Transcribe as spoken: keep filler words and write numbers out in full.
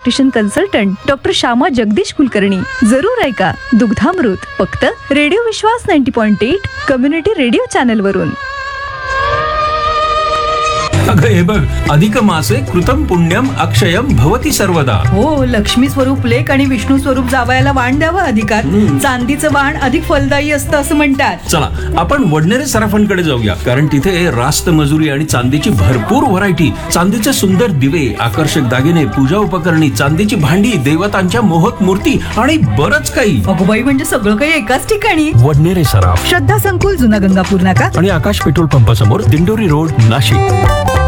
Lactation consultant doctor Shyama Jagdish Kulkarni. जरूर ऐका दुग्धामृत, फक्त रेडिओ विश्वास ninety point eight community radio channel वरून. अगं हे बघ, अधिक मासे कृतम पुण्यम अक्षयम भवती सर्वदा. हो, लक्ष्मी स्वरूप लेक आणि विष्णू स्वरूप जावयाला वाण द्यावं अधिकार. चांदीचं वाण अधिक फलदायी असतं असं म्हणतात. चला आपण वडनेरे सराफांकडे जाऊया, कारण तिथे रास्त मजुरी आणि चांदीची भरपूर व्हरायटी, चांदीचे सुंदर दिवे, आकर्षक दागिने, पूजा उपकरणी, चांदीची भांडी, देवतांच्या मोहक मूर्ती आणि बरंच काही. अगोबाई, म्हणजे सगळं काही एकाच ठिकाणी. वडनेरे सराफ, श्रद्धा संकुल, जुना गंगापूर नाका आणि आकाश पेट्रोल पंपासमोर, दिंडोरी रोड, नाशिक.